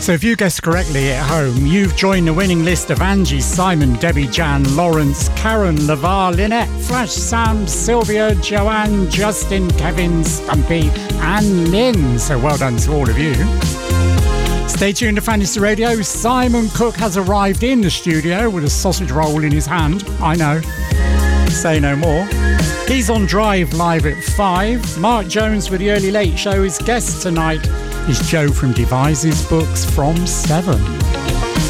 So if you guessed correctly at home, you've joined the winning list of Angie, Simon, Debbie, Jan, Lawrence, Karen, Lavar, Lynette, Flash, Sam, Sylvia, Joanne, Justin, Kevin, Stumpy and Lynn. So well done to all of you. Stay tuned to Fantasy Radio. Simon Cook has arrived in the studio with a sausage roll in his hand. I know. Say no more. He's on Drive live at 5. Mark Jones with the Early Late Show. His guest tonight is Joe from Devises Books from 7.